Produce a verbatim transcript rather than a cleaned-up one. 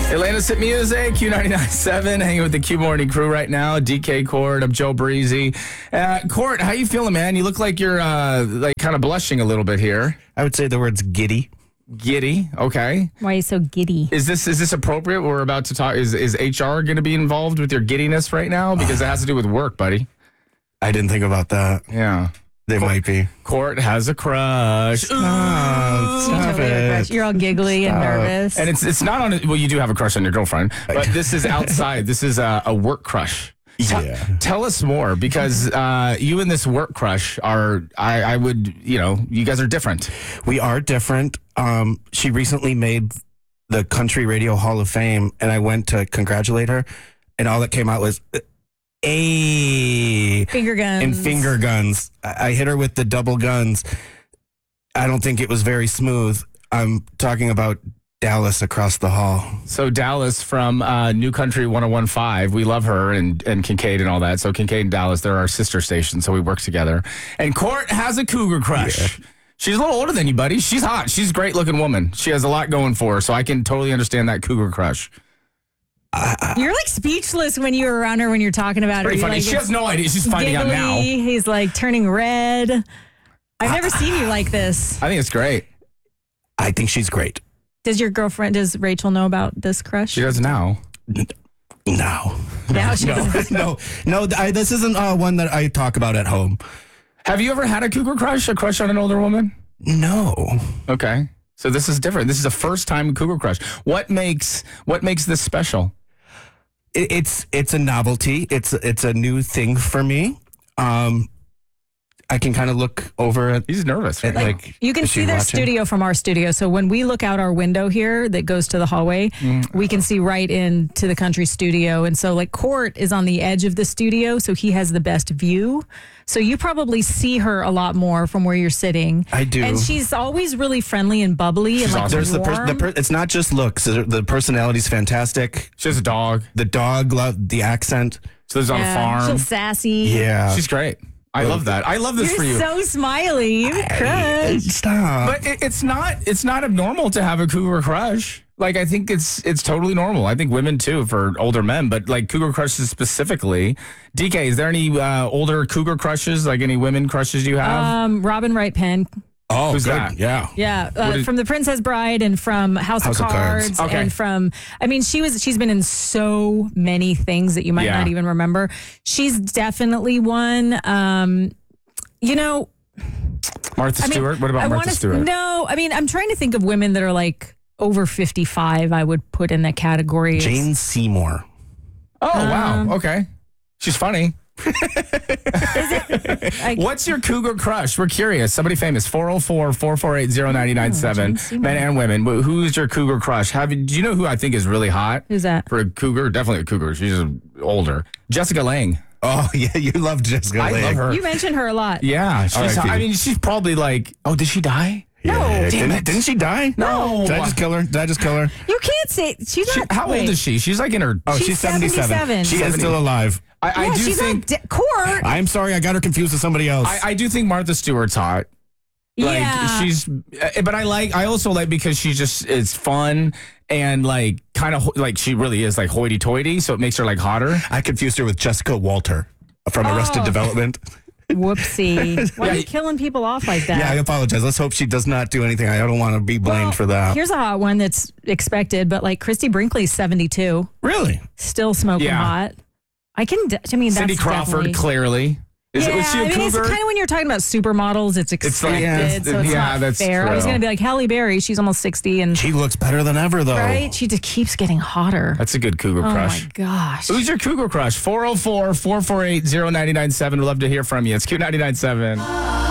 Atlantis Music, Q ninety-nine point seven, hanging with the Q Morning crew right now. D K Court, I'm Joe Breezy. Uh, Court, how you feeling, man? You look like you're uh, like kind of blushing a little bit here. I would say the words giddy. Giddy, okay. Why are you so giddy? Is this is this appropriate? We're about to talk. Is is H R going to be involved with your giddiness right now? Because it has to do with work, buddy. I didn't think about that. Yeah. They might be. Court has a crush. Oh, stop it. You're all giggly and nervous. And it's it's not on, well, you do have a crush on your girlfriend, but this is outside. This is a, a work crush. Tell, Yeah. tell us more, because uh, you and this work crush are, I, I would, you know, you guys are different. We are different. Um, she recently made the Country Radio Hall of Fame, and I went to congratulate her, and all that came out was, a Finger guns. and finger guns. I, I hit her with the double guns. I don't think it was very smooth. I'm talking about Dallas across the hall. So Dallas from uh, New Country one oh one point five, we love her, and, and Kincaid and all that. So Kincaid and Dallas, they're our sister stations, so we work together. And Court has a cougar crush. Yeah. She's a little older than you, buddy. She's hot. She's a great looking woman. She has a lot going for her, so I can totally understand that cougar crush. You're like speechless when you're around her when you're talking about her. Pretty You're funny. like, She has no idea. She's finding out now. giggly. He's like turning red. I've never seen you like this. I think it's great. I think she's great. Does your girlfriend, does Rachel know about this crush? She does now. No. Now she No, doesn't. no, no. I, this isn't uh, one that I talk about at home. Have you ever had a cougar crush, a crush on an older woman? No. Okay. So this is different. This is a first time cougar crush. What makes what makes this special? It, it's it's a novelty. It's it's a new thing for me. Um, I can kind of look over at, He's nervous. at Right? like. You can is she see their watching? studio from our studio. So when we look out our window here that goes to the hallway, we can see right into the country studio. And so like Court is on the edge of the studio, so he has the best view. So you probably see her a lot more from where you're sitting. I do. And she's always really friendly and bubbly and like awesome. There's the, warm. per, the per, it's not just looks. The personality's fantastic. She has a dog. The dog, love the accent. She lives on a Yeah, farm. she's sassy. Yeah. She's great. I love that. I love this You're for you. so smiley. You crush. Stop. But it, it's not it's not abnormal to have a cougar crush. Like, I think it's it's totally normal. I think women too, for older men, but like cougar crushes specifically. D K, is there any uh, older cougar crushes? Like any women crushes you have? Um, Robin Wright Penn. oh, who's good. that? Yeah. Yeah, uh, is- from The Princess Bride and from House, House of of Cards. Cards, Okay. and from, I mean, she was, she's been in so many things that you might Yeah. not even remember. She's definitely one. Um, you know, Martha I mean, Stewart? What about I Martha wanna, Stewart? No, I mean, I'm trying to think of women that are like over fifty-five. I would put in that category. Jane Seymour. Oh, Um, wow. Okay. She's funny. I- What's your cougar crush? We're curious. Somebody famous. four oh four, four four eight, oh nine nine seven. Jane Seymour. Men and women. Wh- Who's your cougar crush? Have you, do you know who I think is really hot? Who's that? For a cougar? Definitely a cougar. She's older. Jessica Lange. Oh, yeah. You love Jessica I Lange. love her. You mentioned her a lot. Yeah. She's, R I P. I mean, she's probably like, oh, did she die? No. Yeah. Damn Didn't, it. didn't she die? No. Did I just kill her? Did I just kill her? You can't say she's She- not. how wait. old is she? She's like in her. Oh, She's she's, seventy-seven. seventy-seven. She is seventy. still alive. I, I Yeah, do she's think. not de- Court. I'm sorry. I got her confused with somebody else. I, I do think Martha Stewart's hot. Like yeah. she's, uh, but I like. I also like because she's just it's fun and like kind of like she really is like hoity-toity, so it makes her like hotter. I confused her with Jessica Walter from Arrested Oh. Development. Whoopsie. Why Yeah, are you y- killing people off like that? Yeah, I apologize. Let's hope she does not do anything. I don't want to be blamed Well, for that. Here's a hot one that's expected, but like Christy Brinkley's seventy-two, Really? still smoking Yeah. hot. I can, d- I mean, Cindy that's Crawford, definitely- clearly. Is yeah, it, was she a I mean, it's cougar? kind of when you're talking about supermodels, it's like- expected, yeah, so it's yeah, not that's fair. I was true. going to be like Halle Berry, she's almost sixty, and She looks better than ever, though. right, she just keeps getting hotter. That's a good cougar Oh crush. my gosh. Who's your cougar crush? four oh four, four four eight, oh nine nine seven. We'd love to hear from you. It's Q ninety-nine point seven.